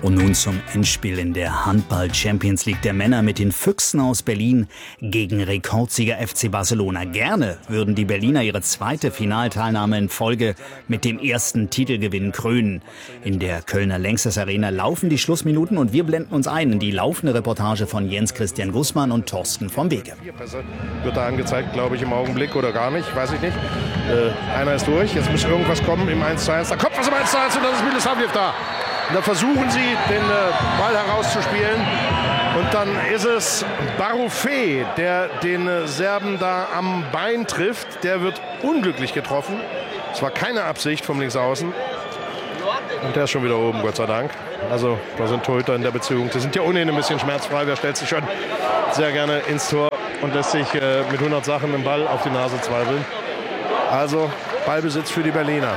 Und nun zum Endspiel in der Handball-Champions League der Männer mit den Füchsen aus Berlin gegen Rekordsieger FC Barcelona. Gerne würden die Berliner ihre zweite Finalteilnahme in Folge mit dem ersten Titelgewinn krönen. In der Kölner Lanxess Arena laufen die Schlussminuten und wir blenden uns ein in die laufende Reportage von Jens Christian Gußmann und Thorsten vom Wege. Wird da angezeigt, glaube ich, im Augenblick oder gar nicht, weiß ich nicht. Einer ist durch, jetzt muss irgendwas kommen im 1:1. Da kommt was im 1:1 und dann ist Milosavljev da. Und dann versuchen sie, den Ball herauszuspielen. Und dann ist es Barufé, der den Serben da am Bein trifft. Der wird unglücklich getroffen. Es war keine Absicht vom Linksaußen. Und der ist schon wieder oben, Gott sei Dank. Also da sind Torhüter in der Beziehung. Die sind ja ohnehin ein bisschen schmerzfrei. Wer stellt sich schon sehr gerne ins Tor und lässt sich mit 100 Sachen im Ball auf die Nase zweifeln. Also Ballbesitz für die Berliner.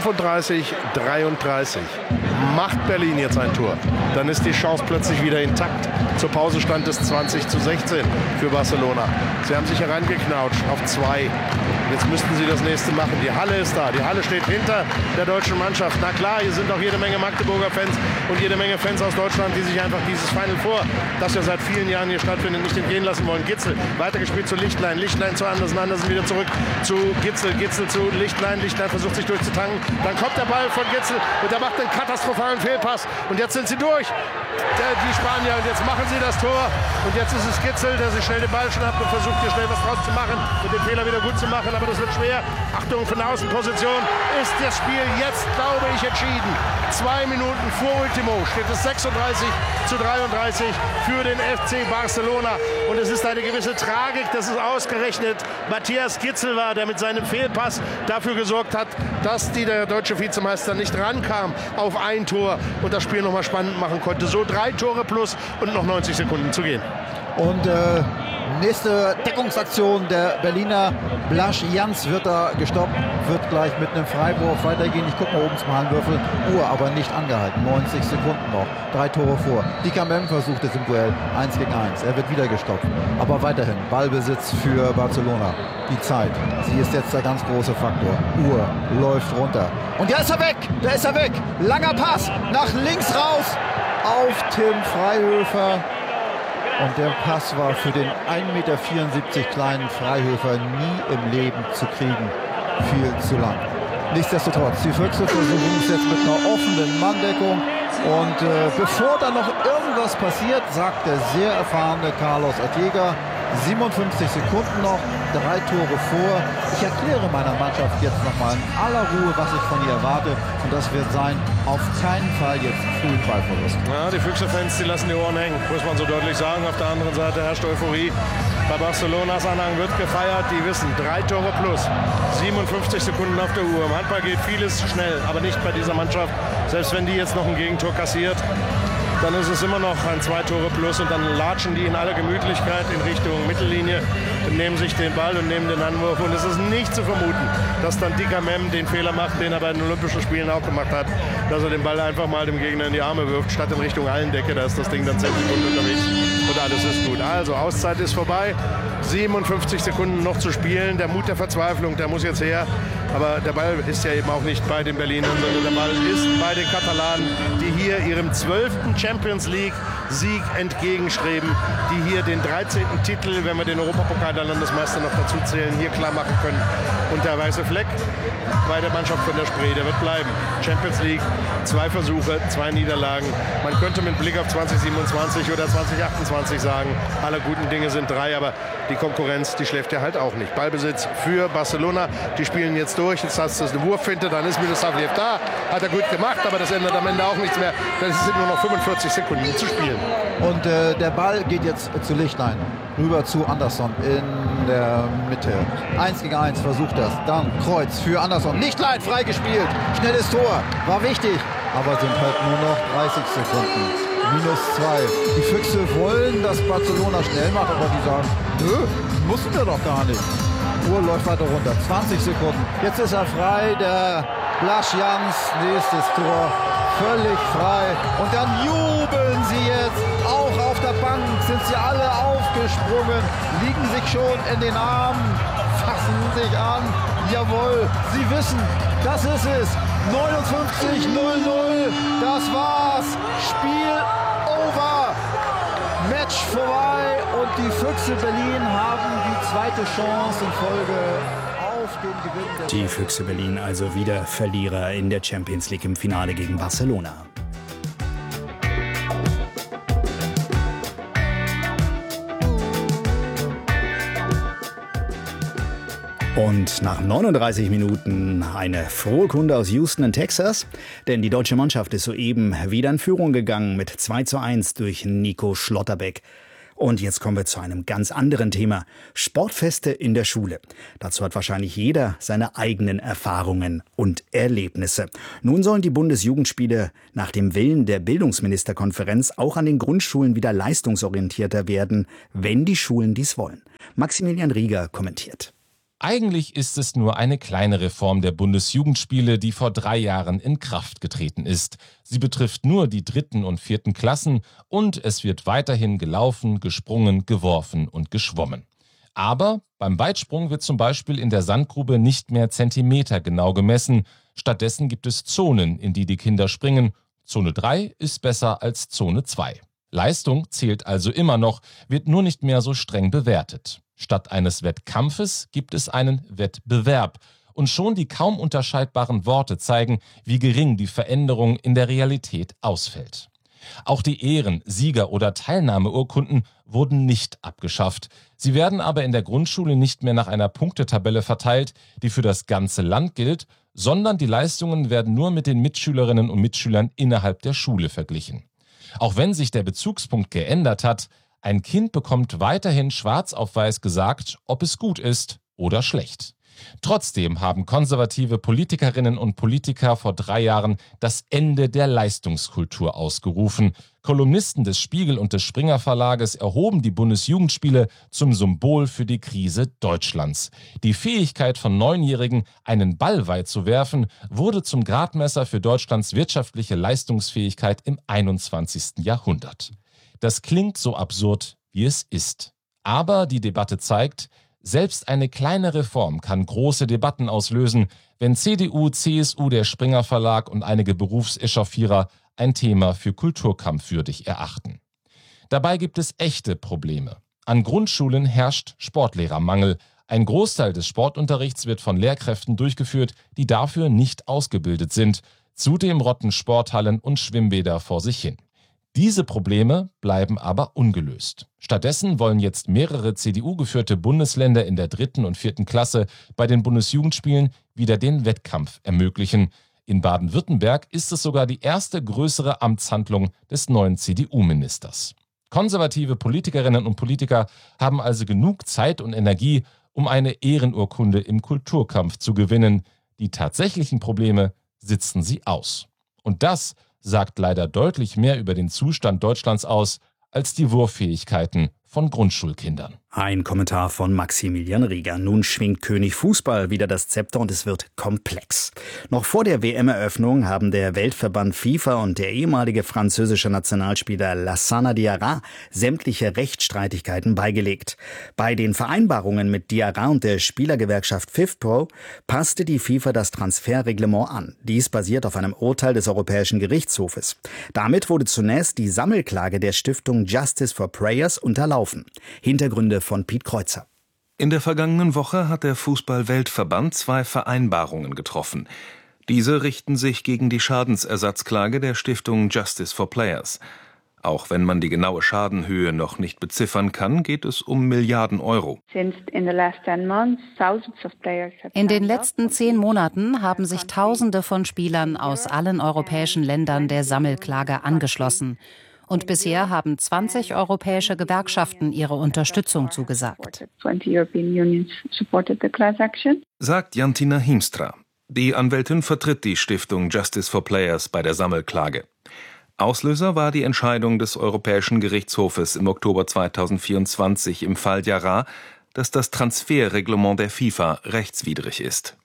35:33. Macht Berlin jetzt ein Tor, dann ist die Chance plötzlich wieder intakt. Zur Pause stand es 20:16 für Barcelona. Sie haben sich herangeknautscht auf 2. Jetzt müssten sie das nächste machen. Die Halle ist da. Die Halle steht hinter der deutschen Mannschaft. Na klar, hier sind auch jede Menge Magdeburger Fans und jede Menge Fans aus Deutschland, die sich einfach dieses Final Four, das ja seit vielen Jahren hier stattfindet, nicht entgehen lassen wollen. Gitzel weitergespielt zu Lichtlein. Lichtlein zu Andersen. Andersen wieder zurück zu Gitzel. Gitzel zu Lichtlein. Lichtlein versucht sich durchzutanken. Dann kommt der Ball von Gitzel und er macht einen katastrophalen Fehlpass. Und jetzt sind sie durch. Die Spanier. Und jetzt machen sie das Tor. Und jetzt ist es Gitzel, der sich schnell den Ball schnappt und versucht hier schnell was draus zu machen und den Fehler wieder gut zu machen. Aber das wird schwer. Achtung, von der Außenposition ist das Spiel jetzt, glaube ich, entschieden. 2 Minuten vor Ultimo steht es 36:33 für den FC Barcelona. Und es ist eine gewisse Tragik, dass es ausgerechnet Matthias Gitzel war, der mit seinem Fehlpass dafür gesorgt hat, dass der deutsche Vizemeister nicht rankam auf ein Tor und das Spiel nochmal spannend machen konnte. So 3 Tore plus und noch 90 Sekunden zu gehen. Und nächste Deckungsaktion der Berliner. Blaž Jans wird da gestoppt, wird gleich mit einem Freiwurf weitergehen. Ich gucke mal oben zum Hallenwürfel. Uhr aber nicht angehalten. 90 Sekunden noch. 3 Tore vor. Dikamem versucht es im Duell. 1 gegen 1. Er wird wieder gestoppt. Aber weiterhin Ballbesitz für Barcelona. Die Zeit. Sie ist jetzt der ganz große Faktor. Uhr läuft runter. Und da ist er weg. Da ist er weg. Langer Pass nach links raus auf Tim Freihöfer. Und der Pass war für den 1,74 Meter kleinen Freihöfer nie im Leben zu kriegen. Viel zu lang. Nichtsdestotrotz, die Füchse versuchen es jetzt mit einer offenen Manndeckung. Und bevor da noch irgendwas passiert, sagt der sehr erfahrene Carlos Arteaga, 57 Sekunden noch, 3 Tore vor. Ich erkläre meiner Mannschaft jetzt nochmal in aller Ruhe, was ich von ihr erwarte. Und das wird sein, auf keinen Fall jetzt früh Ballverlust. Ja, die Füchse-Fans, die lassen die Ohren hängen, muss man so deutlich sagen. Auf der anderen Seite herrscht Euphorie. Bei Barcelonas Anhang wird gefeiert. Die wissen, 3 Tore plus, 57 Sekunden auf der Uhr. Im Handball geht vieles schnell, aber nicht bei dieser Mannschaft. Selbst wenn die jetzt noch ein Gegentor kassiert, dann ist es immer noch ein 2 Tore plus und dann latschen die in aller Gemütlichkeit in Richtung Mittellinie und nehmen sich den Ball und nehmen den Anwurf. Und es ist nicht zu vermuten, dass dann Dikamem den Fehler macht, den er bei den Olympischen Spielen auch gemacht hat, dass er den Ball einfach mal dem Gegner in die Arme wirft, statt in Richtung Hallendecke. Da ist das Ding dann 10 Sekunden unterwegs und alles ist gut. Also Auszeit ist vorbei, 57 Sekunden noch zu spielen. Der Mut der Verzweiflung, der muss jetzt her. Aber der Ball ist ja eben auch nicht bei den Berlinern, sondern der Ball ist bei den Katalanen, die hier ihrem 12. Champions League-Sieg entgegenstreben, die hier den 13. Titel, wenn wir den Europapokal der Landesmeister noch dazu zählen, hier klar machen können. Und der weiße Fleck bei der Mannschaft von der Spree, der wird bleiben. Champions League, 2 Versuche, 2 Niederlagen. Man könnte mit Blick auf 2027 oder 2028 sagen, alle guten Dinge sind 3, aber die Konkurrenz, die schläft ja halt auch nicht. Ballbesitz für Barcelona, die spielen jetzt durch. Jetzt hast du eine Wurffinte, dann ist Milosavljev da. Hat er gut gemacht, aber das ändert am Ende auch nichts mehr. Dann sind nur noch 45 Sekunden zu spielen. Und der Ball geht jetzt zu Lichtlein. Rüber zu Andersson in der Mitte. 1 gegen 1 versucht das. Dann Kreuz für Andersson. Lichtlein freigespielt. Schnelles Tor. War wichtig. Aber sind halt nur noch 30 Sekunden. -2. Die Füchse wollen, dass Barcelona schnell macht, aber die sagen, nö, mussten wir doch gar nicht. Uhr läuft weiter runter. 20 Sekunden. Jetzt ist er frei. Der Blaž Jans, nächstes Tor. Völlig frei. Und dann jubeln sie jetzt. Auch auf der Bank sind sie alle aufgesprungen. Liegen sich schon in den Armen. Fassen sich an. Jawohl, sie wissen, das ist es. 59:00. Das war's. Spiel Füchse Berlin haben die zweite Chance in Folge auf den Gewinn. Die Füchse Berlin also wieder Verlierer in der Champions League im Finale gegen Barcelona. Und nach 39 Minuten eine frohe Kunde aus Houston in Texas, denn die deutsche Mannschaft ist soeben wieder in Führung gegangen mit 2:1 durch Nico Schlotterbeck. Und jetzt kommen wir zu einem ganz anderen Thema. Sportfeste in der Schule. Dazu hat wahrscheinlich jeder seine eigenen Erfahrungen und Erlebnisse. Nun sollen die Bundesjugendspiele nach dem Willen der Bildungsministerkonferenz auch an den Grundschulen wieder leistungsorientierter werden, wenn die Schulen dies wollen. Maximilian Rieger kommentiert. Eigentlich ist es nur eine kleine Reform der Bundesjugendspiele, die vor 3 Jahren in Kraft getreten ist. Sie betrifft nur die 3. und 4. Klassen und es wird weiterhin gelaufen, gesprungen, geworfen und geschwommen. Aber beim Weitsprung wird zum Beispiel in der Sandgrube nicht mehr Zentimeter genau gemessen. Stattdessen gibt es Zonen, in die Kinder springen. Zone 3 ist besser als Zone 2. Leistung zählt also immer noch, wird nur nicht mehr so streng bewertet. Statt eines Wettkampfes gibt es einen Wettbewerb. Und schon die kaum unterscheidbaren Worte zeigen, wie gering die Veränderung in der Realität ausfällt. Auch die Ehren-, Sieger- oder Teilnahmeurkunden wurden nicht abgeschafft. Sie werden aber in der Grundschule nicht mehr nach einer Punktetabelle verteilt, die für das ganze Land gilt, sondern die Leistungen werden nur mit den Mitschülerinnen und Mitschülern innerhalb der Schule verglichen. Auch wenn sich der Bezugspunkt geändert hat, ein Kind bekommt weiterhin schwarz auf weiß gesagt, ob es gut ist oder schlecht. Trotzdem haben konservative Politikerinnen und Politiker vor 3 Jahren das Ende der Leistungskultur ausgerufen. Kolumnisten des Spiegel und des Springer Verlages erhoben die Bundesjugendspiele zum Symbol für die Krise Deutschlands. Die Fähigkeit von 9-Jährigen, einen Ball weit zu werfen, wurde zum Gradmesser für Deutschlands wirtschaftliche Leistungsfähigkeit im 21. Jahrhundert. Das klingt so absurd, wie es ist. Aber die Debatte zeigt, selbst eine kleine Reform kann große Debatten auslösen, wenn CDU, CSU, der Springer Verlag und einige Berufsechauffierer ein Thema für kulturkampfwürdig erachten. Dabei gibt es echte Probleme. An Grundschulen herrscht Sportlehrermangel. Ein Großteil des Sportunterrichts wird von Lehrkräften durchgeführt, die dafür nicht ausgebildet sind. Zudem rotten Sporthallen und Schwimmbäder vor sich hin. Diese Probleme bleiben aber ungelöst. Stattdessen wollen jetzt mehrere CDU-geführte Bundesländer in der 3. und 4. Klasse bei den Bundesjugendspielen wieder den Wettkampf ermöglichen. In Baden-Württemberg ist es sogar die erste größere Amtshandlung des neuen CDU-Ministers. Konservative Politikerinnen und Politiker haben also genug Zeit und Energie, um eine Ehrenurkunde im Kulturkampf zu gewinnen. Die tatsächlichen Probleme sitzen sie aus. Und das sagt leider deutlich mehr über den Zustand Deutschlands aus, als die Wurffähigkeiten von Grundschulkindern. Ein Kommentar von Maximilian Rieger. Nun schwingt König Fußball wieder das Zepter und es wird komplex. Noch vor der WM-Eröffnung haben der Weltverband FIFA und der ehemalige französische Nationalspieler Lassana Diarra sämtliche Rechtsstreitigkeiten beigelegt. Bei den Vereinbarungen mit Diarra und der Spielergewerkschaft FIFPro passte die FIFA das Transferreglement an. Dies basiert auf einem Urteil des Europäischen Gerichtshofes. Damit wurde zunächst die Sammelklage der Stiftung Justice for Players unterlaufen. Hintergründe von Piet Kreuzer. In der vergangenen Woche hat der Fußball-Weltverband 2 Vereinbarungen getroffen. Diese richten sich gegen die Schadensersatzklage der Stiftung Justice for Players. Auch wenn man die genaue Schadenhöhe noch nicht beziffern kann, geht es um Milliarden Euro. In den letzten 10 Monaten haben sich Tausende von Spielern aus allen europäischen Ländern der Sammelklage angeschlossen. Und bisher haben 20 europäische Gewerkschaften ihre Unterstützung zugesagt. Sagt Jantina Hiemstra. Die Anwältin vertritt die Stiftung Justice for Players bei der Sammelklage. Auslöser war die Entscheidung des Europäischen Gerichtshofes im Oktober 2024 im Fall Diarra, dass das Transferreglement der FIFA rechtswidrig ist.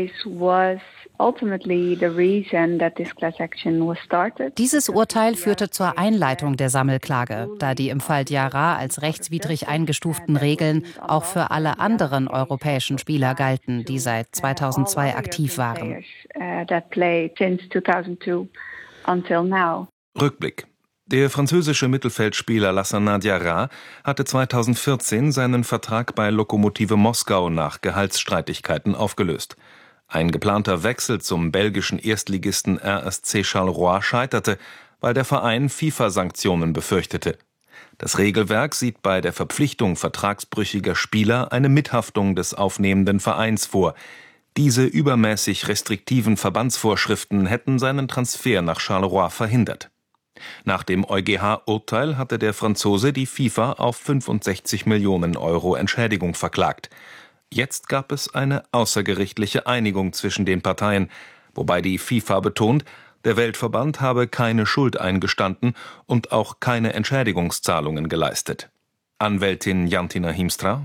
Dieses Urteil führte zur Einleitung der Sammelklage, da die im Fall Diarra als rechtswidrig eingestuften Regeln auch für alle anderen europäischen Spieler galten, die seit 2002 aktiv waren. Rückblick. Der französische Mittelfeldspieler Lassana Diarra hatte 2014 seinen Vertrag bei Lokomotive Moskau nach Gehaltsstreitigkeiten aufgelöst. Ein geplanter Wechsel zum belgischen Erstligisten RSC Charleroi scheiterte, weil der Verein FIFA-Sanktionen befürchtete. Das Regelwerk sieht bei der Verpflichtung vertragsbrüchiger Spieler eine Mithaftung des aufnehmenden Vereins vor. Diese übermäßig restriktiven Verbandsvorschriften hätten seinen Transfer nach Charleroi verhindert. Nach dem EuGH-Urteil hatte der Franzose die FIFA auf 65 Millionen Euro Entschädigung verklagt. Jetzt gab es eine außergerichtliche Einigung zwischen den Parteien, wobei die FIFA betont, der Weltverband habe keine Schuld eingestanden und auch keine Entschädigungszahlungen geleistet. Anwältin Jantina Hiemstra: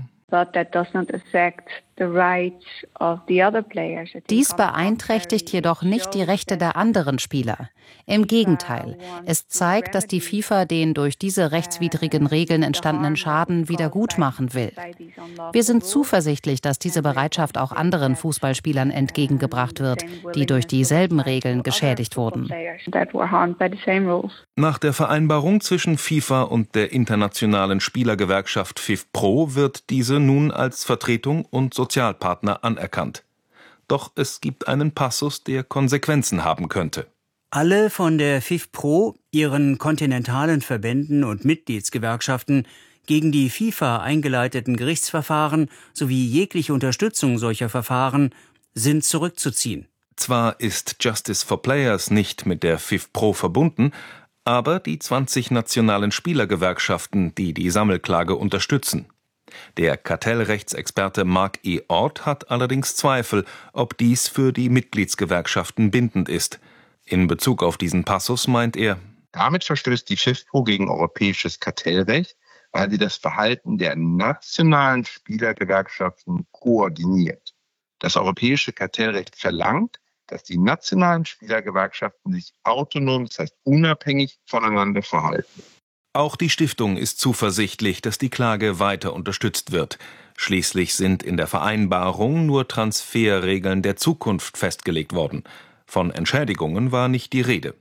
Dies beeinträchtigt jedoch nicht die Rechte der anderen Spieler. Im Gegenteil, es zeigt, dass die FIFA den durch diese rechtswidrigen Regeln entstandenen Schaden wieder gutmachen will. Wir sind zuversichtlich, dass diese Bereitschaft auch anderen Fußballspielern entgegengebracht wird, die durch dieselben Regeln geschädigt wurden. Nach der Vereinbarung zwischen FIFA und der internationalen Spielergewerkschaft FIFPro wird diese nun als Vertretung und Sozialpartner anerkannt. Doch es gibt einen Passus, der Konsequenzen haben könnte. Alle von der FIFPro, ihren kontinentalen Verbänden und Mitgliedsgewerkschaften gegen die FIFA eingeleiteten Gerichtsverfahren sowie jegliche Unterstützung solcher Verfahren sind zurückzuziehen. Zwar ist Justice for Players nicht mit der FIFPro verbunden, aber die 20 nationalen Spielergewerkschaften, die die Sammelklage unterstützen. Der Kartellrechtsexperte Mark E. Ort hat allerdings Zweifel, ob dies für die Mitgliedsgewerkschaften bindend ist. In Bezug auf diesen Passus meint er: Damit verstößt die FIFPro gegen europäisches Kartellrecht, weil sie das Verhalten der nationalen Spielergewerkschaften koordiniert. Das europäische Kartellrecht verlangt, dass die nationalen Spielergewerkschaften sich autonom, das heißt unabhängig voneinander verhalten. Auch die Stiftung ist zuversichtlich, dass die Klage weiter unterstützt wird. Schließlich sind in der Vereinbarung nur Transferregeln der Zukunft festgelegt worden. Von Entschädigungen war nicht die Rede.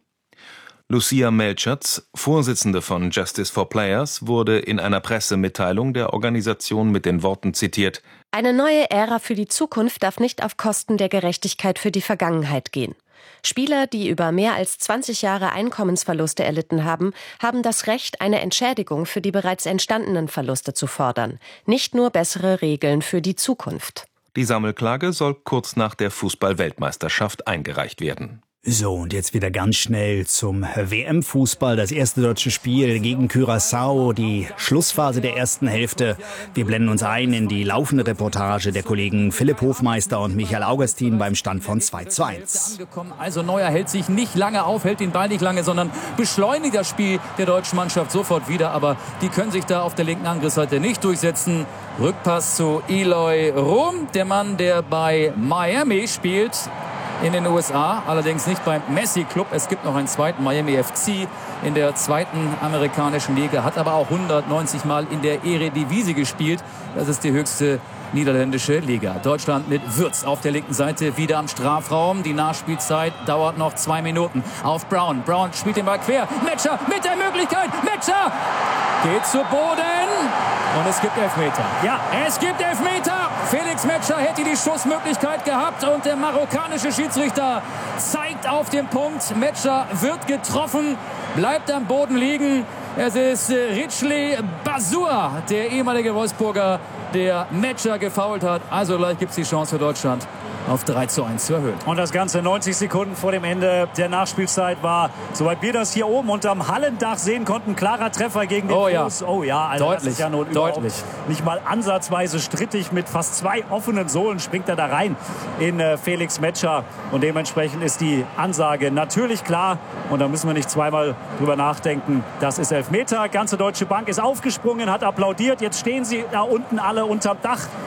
Lucia Melchertz, Vorsitzende von Justice for Players, wurde in einer Pressemitteilung der Organisation mit den Worten zitiert: Eine neue Ära für die Zukunft darf nicht auf Kosten der Gerechtigkeit für die Vergangenheit gehen. Spieler, die über mehr als 20 Jahre Einkommensverluste erlitten haben, haben das Recht, eine Entschädigung für die bereits entstandenen Verluste zu fordern, nicht nur bessere Regeln für die Zukunft. Die Sammelklage soll kurz nach der Fußball-Weltmeisterschaft eingereicht werden. So, und jetzt wieder ganz schnell zum WM-Fußball. Das erste deutsche Spiel gegen Curaçao, die Schlussphase der ersten Hälfte. Wir blenden uns ein in die laufende Reportage der Kollegen Philipp Hofmeister und Michael Augustin beim Stand von 2:1. Also Neuer hält sich nicht lange auf, hält den Ball nicht lange, sondern beschleunigt das Spiel der deutschen Mannschaft sofort wieder. Aber die können sich da auf der linken Angriffsseite nicht durchsetzen. Rückpass zu Eloy Room, der Mann, der bei Miami spielt in den USA, allerdings nicht beim Messi-Club. Es gibt noch einen zweiten, Miami FC, in der zweiten amerikanischen Liga, hat aber auch 190 Mal in der Eredivisie gespielt. Das ist die höchste niederländische Liga. Deutschland mit Würz auf der linken Seite, wieder am Strafraum. Die Nachspielzeit dauert noch 2 Minuten. Auf Brown. Brown spielt den Ball quer. Metscher mit der Möglichkeit. Metscher geht zu Boden. Und es gibt Elfmeter. Ja, es gibt Elfmeter. Felix Metscher hätte die Schussmöglichkeit gehabt. Und der marokkanische Schiedsrichter zeigt auf den Punkt. Metscher wird getroffen, bleibt am Boden liegen. Es ist Ridgely Basur, der ehemalige Wolfsburger, der Metscher gefoult hat. Also gleich gibt es die Chance für Deutschland, auf 3:1 zu erhöhen. Und das Ganze 90 Sekunden vor dem Ende der Nachspielzeit war, soweit wir das hier oben unterm Hallendach sehen konnten, klarer Treffer gegen den Fuß. Oh ja, also deutlich, das ist ja nun deutlich. Nicht mal ansatzweise strittig. Mit fast 2 offenen Sohlen springt er da rein in Felix Metscher. Und dementsprechend ist die Ansage natürlich klar. Und da müssen wir nicht zweimal drüber nachdenken. Das ist Elfmeter. Ganze Deutsche Bank ist aufgesprungen, hat applaudiert. Jetzt stehen sie da unten alle unterm Dach.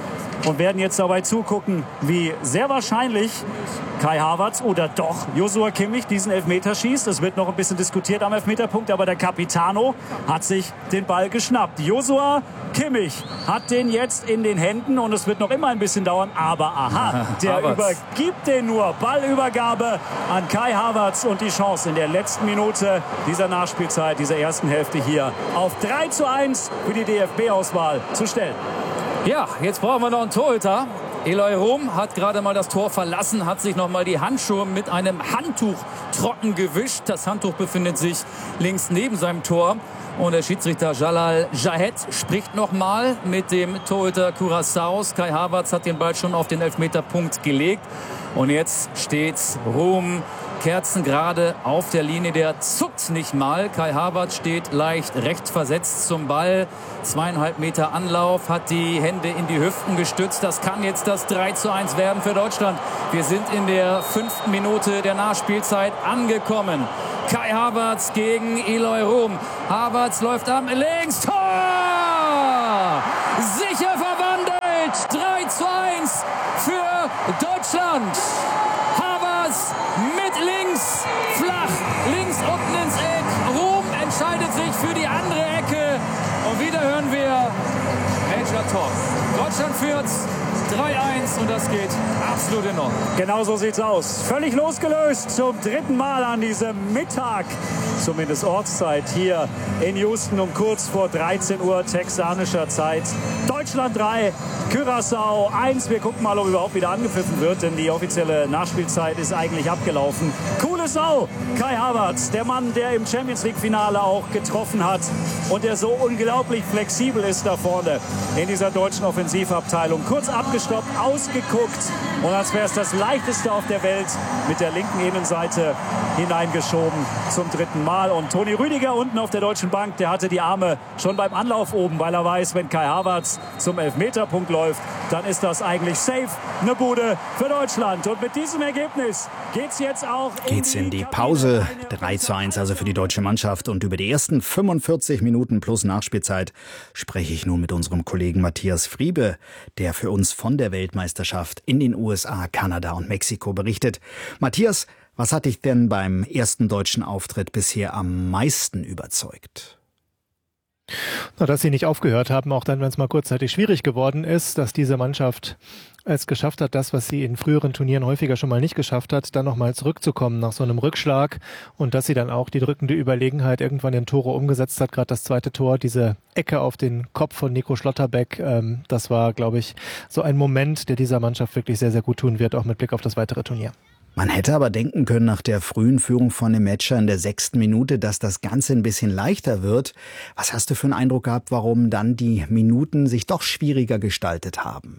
und werden jetzt dabei zugucken, wie sehr wahrscheinlich Kai Havertz oder doch Joshua Kimmich diesen Elfmeter schießt. Es wird noch ein bisschen diskutiert am Elfmeterpunkt, aber der Capitano hat sich den Ball geschnappt. Joshua Kimmich hat den jetzt in den Händen und es wird noch immer ein bisschen dauern, aber aha, der übergibt den nur. Ballübergabe an Kai Havertz und die Chance in der letzten Minute dieser Nachspielzeit, dieser ersten Hälfte hier auf 3:1 für die DFB-Auswahl zu stellen. Ja, jetzt brauchen wir noch einen Torhüter. Eloy Room hat gerade mal das Tor verlassen, hat sich noch mal die Handschuhe mit einem Handtuch trocken gewischt. Das Handtuch befindet sich links neben seinem Tor. Und der Schiedsrichter Jalal Jahed spricht noch mal mit dem Torhüter Curaçaos. Kai Havertz hat den Ball schon auf den Elfmeterpunkt gelegt. Und jetzt steht Room kerzengerade auf der Linie, der zuckt nicht mal. Kai Havertz steht leicht rechts versetzt zum Ball. 2,5 Meter Anlauf, hat die Hände in die Hüften gestützt. Das kann jetzt das 3:1 werden für Deutschland. Wir sind in der 5. Minute der Nachspielzeit angekommen. Kai Havertz gegen Eloy Room. Havertz läuft am links. Tor! Sicher verwandelt. 3:1 für Deutschland. Havertz mit links, flach, links unten ins Eck. Room entscheidet sich für die andere Ecke. Und wieder hören wir Major Talk. Deutschland führt 3:1 und das geht absolut in Ordnung. Genau so sieht's aus. Völlig losgelöst zum 3. Mal an diesem Mittag, zumindest Ortszeit hier in Houston um kurz vor 13 Uhr texanischer Zeit. Deutschland 3, Curaçao 1. Wir gucken mal, ob überhaupt wieder angepfiffen wird, denn die offizielle Nachspielzeit ist eigentlich abgelaufen. Coole Sau, Kai Havertz, der Mann, der im Champions-League-Finale auch getroffen hat und der so unglaublich flexibel ist da vorne in dieser deutschen Offensivabteilung. Kurz abgestoppt, ausgeguckt und als wäre es das leichteste auf der Welt mit der linken Innenseite hineingeschoben zum 3. Mal. Und Toni Rüdiger unten auf der deutschen Bank, der hatte die Arme schon beim Anlauf oben, weil er weiß, wenn Kai Havertz zum Elfmeterpunkt läuft, dann ist das eigentlich safe eine Bude für Deutschland. Und mit diesem Ergebnis geht's jetzt auch in die Pause. 3:1 also für die deutsche Mannschaft. Und über die ersten 45 Minuten plus Nachspielzeit spreche ich nun mit unserem Kollegen Matthias Friebe, der für uns von der Weltmeisterschaft in den USA, Kanada und Mexiko berichtet. Matthias, was hat dich denn beim ersten deutschen Auftritt bisher am meisten überzeugt? Na, dass sie nicht aufgehört haben, auch dann, wenn es mal kurzzeitig schwierig geworden ist, dass diese Mannschaft es geschafft hat, das, was sie in früheren Turnieren häufiger schon mal nicht geschafft hat, dann nochmal zurückzukommen nach so einem Rückschlag und dass sie dann auch die drückende Überlegenheit irgendwann in Tore umgesetzt hat. Gerade das zweite Tor, diese Ecke auf den Kopf von Nico Schlotterbeck, das war, glaube ich, so ein Moment, der dieser Mannschaft wirklich sehr, sehr gut tun wird, auch mit Blick auf das weitere Turnier. Man hätte aber denken können nach der frühen Führung von dem Matcher in der 6. Minute, dass das Ganze ein bisschen leichter wird. Was hast du für einen Eindruck gehabt, warum dann die Minuten sich doch schwieriger gestaltet haben?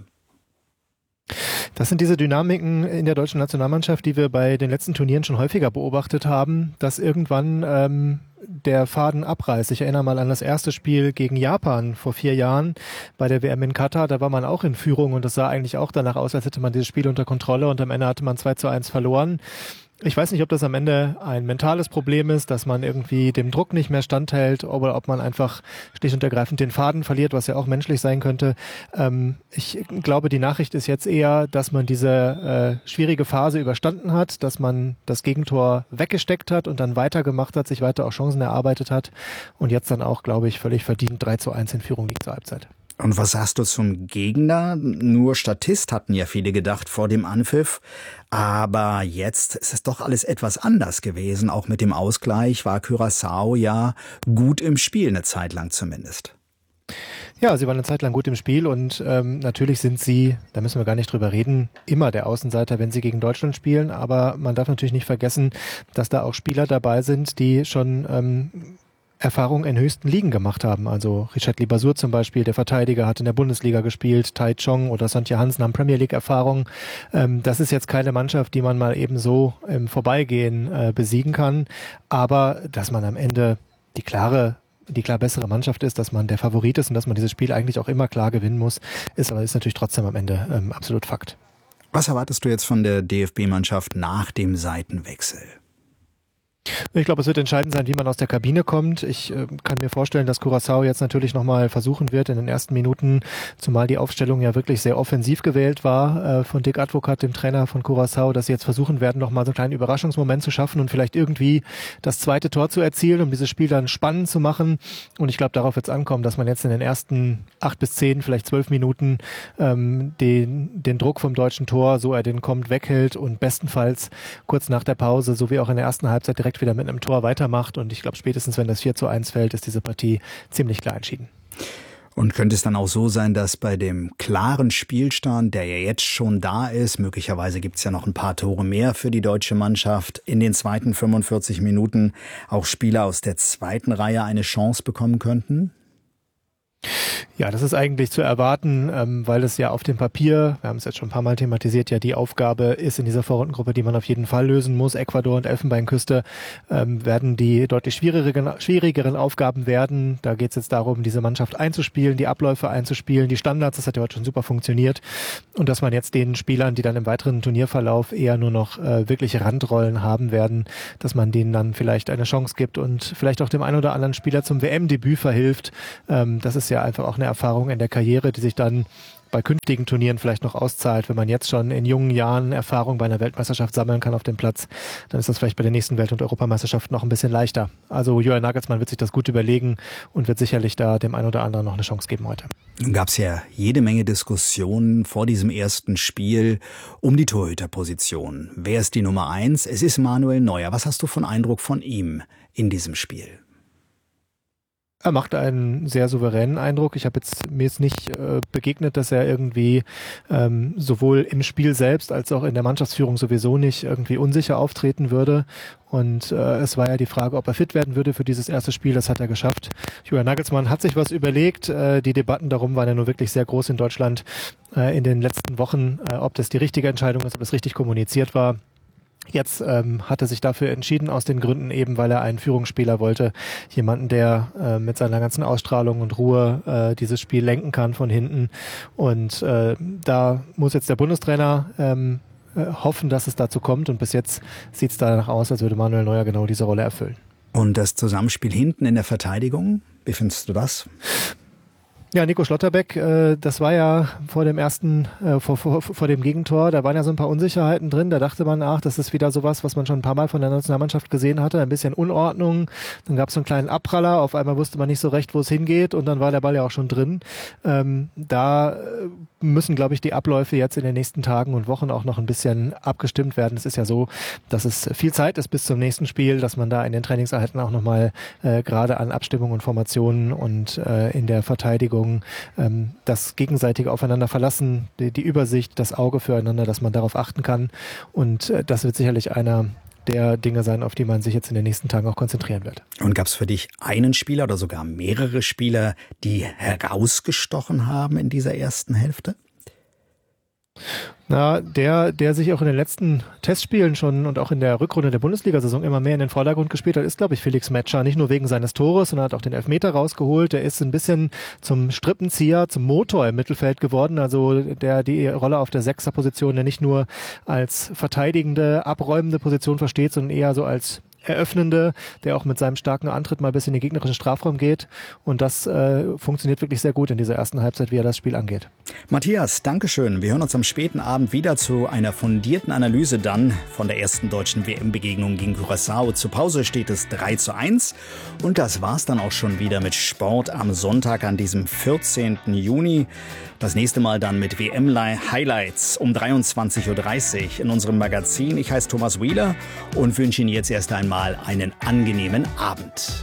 Das sind diese Dynamiken in der deutschen Nationalmannschaft, die wir bei den letzten Turnieren schon häufiger beobachtet haben, dass irgendwann der Faden abreißt. Ich erinnere mal an das erste Spiel gegen Japan vor 4 Jahren bei der WM in Katar. Da war man auch in Führung und das sah eigentlich auch danach aus, als hätte man dieses Spiel unter Kontrolle und am Ende hatte man 2:1 verloren. Ich weiß nicht, ob das am Ende ein mentales Problem ist, dass man irgendwie dem Druck nicht mehr standhält oder ob man einfach schlicht und ergreifend den Faden verliert, was ja auch menschlich sein könnte. Ich glaube, die Nachricht ist jetzt eher, dass man diese schwierige Phase überstanden hat, dass man das Gegentor weggesteckt hat und dann weitergemacht hat, sich weiter auch Chancen erarbeitet hat und jetzt dann auch, glaube ich, völlig verdient 3:1 in Führung liegt zur Halbzeit. Und was sagst du zum Gegner? Nur Statist hatten ja viele gedacht vor dem Anpfiff. Aber jetzt ist es doch alles etwas anders gewesen. Auch mit dem Ausgleich war Curaçao ja gut im Spiel, eine Zeit lang zumindest. Ja, sie waren eine Zeit lang gut im Spiel und natürlich sind sie, da müssen wir gar nicht drüber reden, immer der Außenseiter, wenn sie gegen Deutschland spielen. Aber man darf natürlich nicht vergessen, dass da auch Spieler dabei sind, die schon Erfahrung in höchsten Ligen gemacht haben. Also Richard Libasur zum Beispiel, der Verteidiger, hat in der Bundesliga gespielt, Tai Chong oder Sontje Hansen haben Premier League Erfahrung. Das ist jetzt keine Mannschaft, die man mal eben so im Vorbeigehen besiegen kann. Aber dass man am Ende die klar bessere Mannschaft ist, dass man der Favorit ist und dass man dieses Spiel eigentlich auch immer klar gewinnen muss, ist natürlich trotzdem am Ende absolut Fakt. Was erwartest du jetzt von der DFB-Mannschaft nach dem Seitenwechsel? Ich glaube, es wird entscheidend sein, wie man aus der Kabine kommt. Ich kann mir vorstellen, dass Curaçao jetzt natürlich nochmal versuchen wird in den ersten Minuten, zumal die Aufstellung ja wirklich sehr offensiv gewählt war von Dick Advocat, dem Trainer von Curaçao, dass sie jetzt versuchen werden, nochmal so einen kleinen Überraschungsmoment zu schaffen und vielleicht irgendwie das zweite Tor zu erzielen, um dieses Spiel dann spannend zu machen. Und ich glaube, darauf wird es ankommen, dass man jetzt in den ersten 8 bis 10, vielleicht 12 Minuten den Druck vom deutschen Tor, so er den kommt, weghält und bestenfalls kurz nach der Pause, so wie auch in der ersten Halbzeit, direkt wieder mit einem Tor weitermacht. Und ich glaube, spätestens wenn das 4:1 fällt, ist diese Partie ziemlich klar entschieden. Und könnte es dann auch so sein, dass bei dem klaren Spielstand, der ja jetzt schon da ist, möglicherweise gibt es ja noch ein paar Tore mehr für die deutsche Mannschaft, in den zweiten 45 Minuten auch Spieler aus der zweiten Reihe eine Chance bekommen könnten? Ja, das ist eigentlich zu erwarten, weil es ja auf dem Papier, wir haben es jetzt schon ein paar Mal thematisiert, ja die Aufgabe ist in dieser Vorrundengruppe, die man auf jeden Fall lösen muss. Ecuador und Elfenbeinküste werden die deutlich schwierigeren Aufgaben werden. Da geht es jetzt darum, diese Mannschaft einzuspielen, die Abläufe einzuspielen, die Standards, das hat ja heute schon super funktioniert. Und dass man jetzt den Spielern, die dann im weiteren Turnierverlauf eher nur noch wirkliche Randrollen haben werden, dass man denen dann vielleicht eine Chance gibt und vielleicht auch dem einen oder anderen Spieler zum WM-Debüt verhilft. Das ist ja einfach auch eine Erfahrung in der Karriere, die sich dann bei künftigen Turnieren vielleicht noch auszahlt. Wenn man jetzt schon in jungen Jahren Erfahrung bei einer Weltmeisterschaft sammeln kann auf dem Platz, dann ist das vielleicht bei der nächsten Welt- und Europameisterschaft noch ein bisschen leichter. Also Julian Nagelsmann wird sich das gut überlegen und wird sicherlich da dem einen oder anderen noch eine Chance geben heute. Nun gab es ja jede Menge Diskussionen vor diesem ersten Spiel um die Torhüterposition. Wer ist die Nummer 1? Es ist Manuel Neuer. Was hast du von Eindruck von ihm in diesem Spiel? Er macht einen sehr souveränen Eindruck. Mir ist nicht begegnet, dass er irgendwie sowohl im Spiel selbst als auch in der Mannschaftsführung sowieso nicht irgendwie unsicher auftreten würde. Und es war ja die Frage, ob er fit werden würde für dieses erste Spiel. Das hat er geschafft. Julian Nagelsmann hat sich was überlegt. Die Debatten darum waren ja nur wirklich sehr groß in Deutschland in den letzten Wochen, ob das die richtige Entscheidung ist, ob es richtig kommuniziert war. Jetzt hat er sich dafür entschieden, aus den Gründen eben, weil er einen Führungsspieler wollte. Jemanden, der mit seiner ganzen Ausstrahlung und Ruhe dieses Spiel lenken kann von hinten. Und da muss jetzt der Bundestrainer hoffen, dass es dazu kommt. Und bis jetzt sieht es danach aus, als würde Manuel Neuer genau diese Rolle erfüllen. Und das Zusammenspiel hinten in der Verteidigung, wie findest du das? Ja, Nico Schlotterbeck, das war ja vor dem vor dem Gegentor, da waren ja so ein paar Unsicherheiten drin, da dachte man, das ist wieder sowas, was man schon ein paar Mal von der Nationalmannschaft gesehen hatte, ein bisschen Unordnung, dann gab es so einen kleinen Abpraller, auf einmal wusste man nicht so recht, wo es hingeht und dann war der Ball ja auch schon drin. Da müssen, glaube ich, die Abläufe jetzt in den nächsten Tagen und Wochen auch noch ein bisschen abgestimmt werden. Es ist ja so, dass es viel Zeit ist bis zum nächsten Spiel, dass man da in den Trainingseinheiten auch nochmal gerade an Abstimmung und Formationen und in der Verteidigung das gegenseitige Aufeinander verlassen, die Übersicht, das Auge füreinander, dass man darauf achten kann. Und das wird sicherlich einer der Dinge sein, auf die man sich jetzt in den nächsten Tagen auch konzentrieren wird. Und gab es für dich einen Spieler oder sogar mehrere Spieler, die herausgestochen haben in dieser ersten Hälfte? Na, der sich auch in den letzten Testspielen schon und auch in der Rückrunde der Bundesliga-Saison immer mehr in den Vordergrund gespielt hat, ist, glaube ich, Felix Metscher. Nicht nur wegen seines Tores, sondern hat auch den Elfmeter rausgeholt. Der ist ein bisschen zum Strippenzieher, zum Motor im Mittelfeld geworden. Also der die Rolle auf der Sechserposition, der nicht nur als verteidigende, abräumende Position versteht, sondern eher so als Eröffnende, der auch mit seinem starken Antritt mal bis in den gegnerischen Strafraum geht. Und das funktioniert wirklich sehr gut in dieser ersten Halbzeit, wie er das Spiel angeht. Matthias, Dankeschön. Wir hören uns am späten Abend wieder zu einer fundierten Analyse dann von der ersten deutschen WM-Begegnung gegen Curaçao. Zur Pause steht es 3:1. Und das war's dann auch schon wieder mit Sport am Sonntag an diesem 14. Juni. Das nächste Mal dann mit WM-Highlights um 23:30 Uhr in unserem Magazin. Ich heiße Thomas Wheeler und wünsche Ihnen jetzt erst einmal einen angenehmen Abend.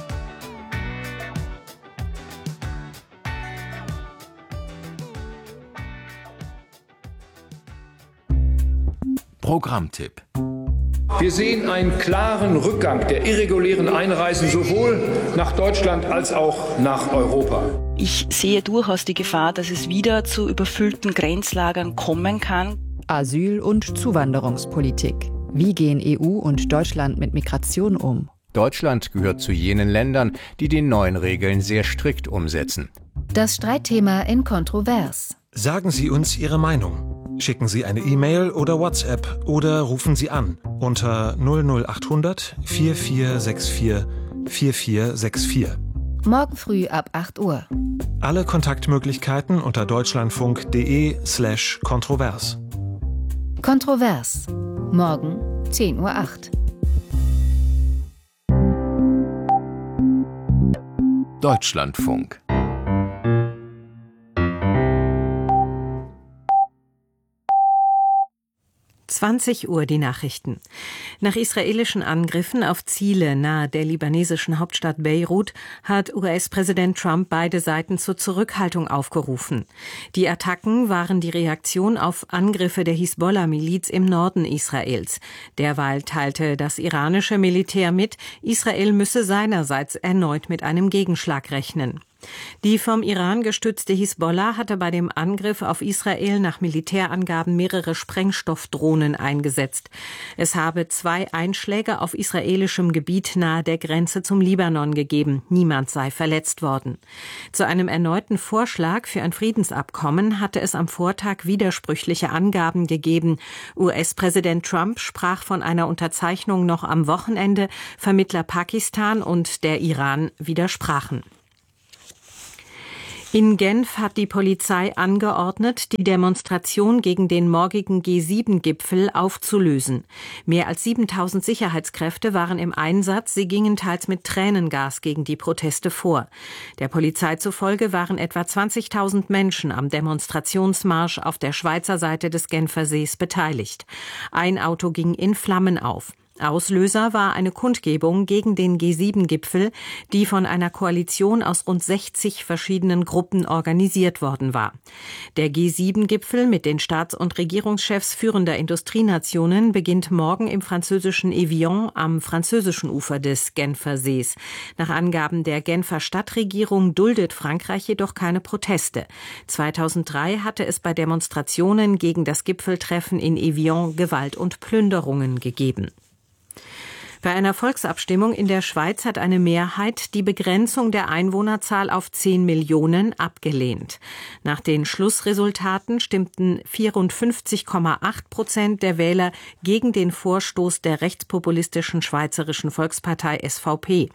Programmtipp. Wir sehen einen klaren Rückgang der irregulären Einreisen sowohl nach Deutschland als auch nach Europa. Ich sehe durchaus die Gefahr, dass es wieder zu überfüllten Grenzlagern kommen kann. Asyl- und Zuwanderungspolitik. Wie gehen EU und Deutschland mit Migration um? Deutschland gehört zu jenen Ländern, die die neuen Regeln sehr strikt umsetzen. Das Streitthema in Kontrovers. Sagen Sie uns Ihre Meinung. Schicken Sie eine E-Mail oder WhatsApp oder rufen Sie an unter 00800 4464 4464. Morgen früh ab 8 Uhr. Alle Kontaktmöglichkeiten unter deutschlandfunk.de/kontrovers. Kontrovers. Morgen 10:08 Uhr. Deutschlandfunk. Uhr die Nachrichten. Nach israelischen Angriffen auf Ziele nahe der libanesischen Hauptstadt Beirut hat US-Präsident Trump beide Seiten zur Zurückhaltung aufgerufen. Die Attacken waren die Reaktion auf Angriffe der Hisbollah-Miliz im Norden Israels. Derweil teilte das iranische Militär mit, Israel müsse seinerseits erneut mit einem Gegenschlag rechnen. Die vom Iran gestützte Hisbollah hatte bei dem Angriff auf Israel nach Militärangaben mehrere Sprengstoffdrohnen eingesetzt. Es habe 2 Einschläge auf israelischem Gebiet nahe der Grenze zum Libanon gegeben. Niemand sei verletzt worden. Zu einem erneuten Vorschlag für ein Friedensabkommen hatte es am Vortag widersprüchliche Angaben gegeben. US-Präsident Trump sprach von einer Unterzeichnung noch am Wochenende. Vermittler Pakistan und der Iran widersprachen. In Genf hat die Polizei angeordnet, die Demonstration gegen den morgigen G7-Gipfel aufzulösen. Mehr als 7.000 Sicherheitskräfte waren im Einsatz. Sie gingen teils mit Tränengas gegen die Proteste vor. Der Polizei zufolge waren etwa 20.000 Menschen am Demonstrationsmarsch auf der Schweizer Seite des Genfersees beteiligt. Ein Auto ging in Flammen auf. Auslöser war eine Kundgebung gegen den G7-Gipfel, die von einer Koalition aus rund 60 verschiedenen Gruppen organisiert worden war. Der G7-Gipfel mit den Staats- und Regierungschefs führender Industrienationen beginnt morgen im französischen Evian am französischen Ufer des Genfersees. Nach Angaben der Genfer Stadtregierung duldet Frankreich jedoch keine Proteste. 2003 hatte es bei Demonstrationen gegen das Gipfeltreffen in Evian Gewalt und Plünderungen gegeben. Bei einer Volksabstimmung in der Schweiz hat eine Mehrheit die Begrenzung der Einwohnerzahl auf 10 Millionen abgelehnt. Nach den Schlussresultaten stimmten 54,8% der Wähler gegen den Vorstoß der rechtspopulistischen Schweizerischen Volkspartei SVP.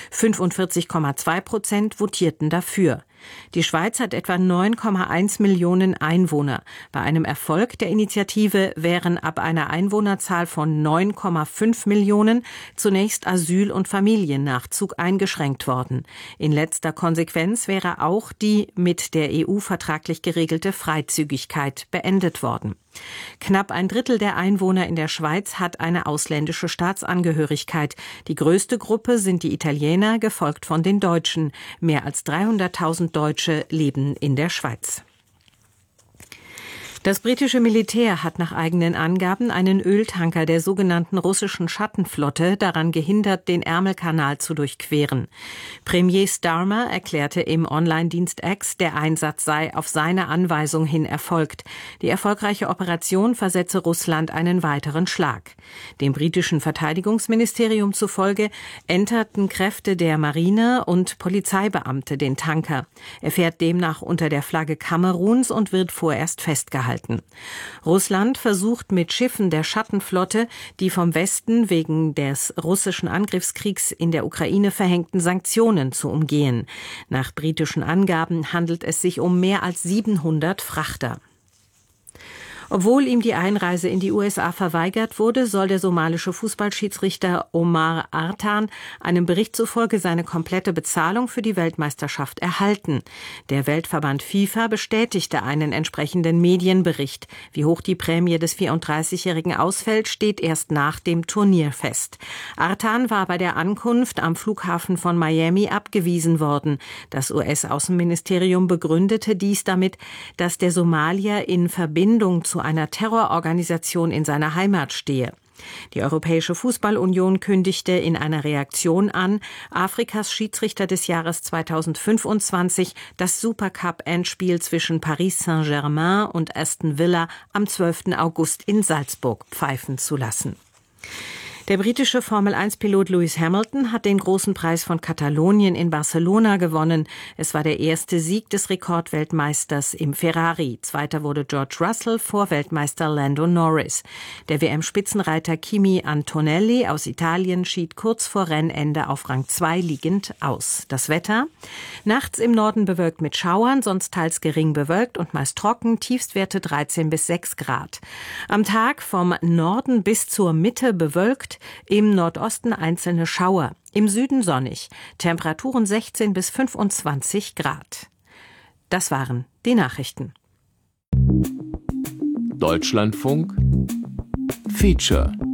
45,2% votierten dafür. Die Schweiz hat etwa 9,1 Millionen Einwohner. Bei einem Erfolg der Initiative wären ab einer Einwohnerzahl von 9,5 Millionen zunächst Asyl- und Familiennachzug eingeschränkt worden. In letzter Konsequenz wäre auch die mit der EU vertraglich geregelte Freizügigkeit beendet worden. Knapp 1/3 der Einwohner in der Schweiz hat eine ausländische Staatsangehörigkeit. Die größte Gruppe sind die Italiener, gefolgt von den Deutschen. Mehr als 300.000 Deutsche leben in der Schweiz. Das britische Militär hat nach eigenen Angaben einen Öltanker der sogenannten russischen Schattenflotte daran gehindert, den Ärmelkanal zu durchqueren. Premier Starmer erklärte im Online-Dienst X, der Einsatz sei auf seine Anweisung hin erfolgt. Die erfolgreiche Operation versetze Russland einen weiteren Schlag. Dem britischen Verteidigungsministerium zufolge enterten Kräfte der Marine und Polizeibeamte den Tanker. Er fährt demnach unter der Flagge Kameruns und wird vorerst festgehalten. Russland versucht mit Schiffen der Schattenflotte, die vom Westen wegen des russischen Angriffskriegs in der Ukraine verhängten Sanktionen zu umgehen. Nach britischen Angaben handelt es sich um mehr als 700 Frachter. Obwohl ihm die Einreise in die USA verweigert wurde, soll der somalische Fußballschiedsrichter Omar Artan einem Bericht zufolge seine komplette Bezahlung für die Weltmeisterschaft erhalten. Der Weltverband FIFA bestätigte einen entsprechenden Medienbericht. Wie hoch die Prämie des 34-Jährigen ausfällt, steht erst nach dem Turnier fest. Artan war bei der Ankunft am Flughafen von Miami abgewiesen worden. Das US-Außenministerium begründete dies damit, dass der Somalier in Verbindung zu einer Terrororganisation in seiner Heimat stehe. Die Europäische Fußballunion kündigte in einer Reaktion an, Afrikas Schiedsrichter des Jahres 2025 das Supercup-Endspiel zwischen Paris Saint-Germain und Aston Villa am 12. August in Salzburg pfeifen zu lassen. Der britische Formel-1-Pilot Lewis Hamilton hat den großen Preis von Katalonien in Barcelona gewonnen. Es war der erste Sieg des Rekordweltmeisters im Ferrari. Zweiter wurde George Russell vor Weltmeister Lando Norris. Der WM-Spitzenreiter Kimi Antonelli aus Italien schied kurz vor Rennende auf Rang 2 liegend aus. Das Wetter? Nachts im Norden bewölkt mit Schauern, sonst teils gering bewölkt und meist trocken, Tiefstwerte 13 bis 6 Grad. Am Tag vom Norden bis zur Mitte bewölkt, im Nordosten einzelne Schauer, im Süden sonnig, Temperaturen 16 bis 25 Grad. Das waren die Nachrichten. Deutschlandfunk Feature